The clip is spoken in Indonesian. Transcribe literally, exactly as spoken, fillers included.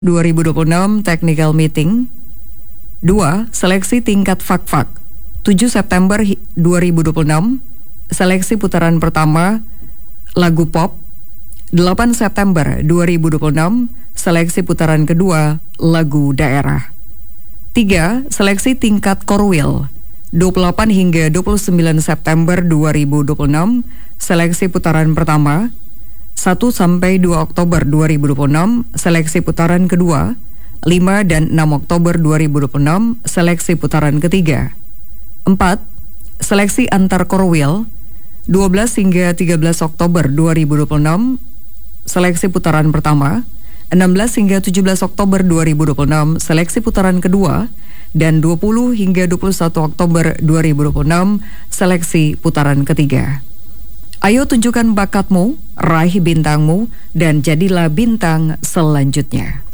dua ribu dua puluh enam Technical Meeting. Dua. Seleksi tingkat Fak-Fak tujuh September dua ribu dua puluh enam. Seleksi putaran pertama lagu pop. Delapan September dua ribu dua puluh enam. Seleksi putaran kedua lagu daerah. Tiga. Seleksi tingkat Korwil dua puluh delapan hingga dua puluh sembilan September dua ribu dua puluh enam. Seleksi putaran pertama satu sampai dua Oktober dua ribu dua puluh enam. Seleksi putaran kedua lima dan enam Oktober dua ribu dua puluh enam. Seleksi putaran ketiga. Empat. Seleksi antar Korwil dua belas hingga tiga belas Oktober dua ribu dua puluh enam. Seleksi putaran pertama enam belas hingga tujuh belas Oktober dua ribu dua puluh enam. Seleksi putaran kedua dan dua puluh hingga dua puluh satu Oktober dua ribu dua puluh enam. Seleksi putaran ketiga. Ayo tunjukkan bakatmu, raih bintangmu, dan jadilah bintang selanjutnya.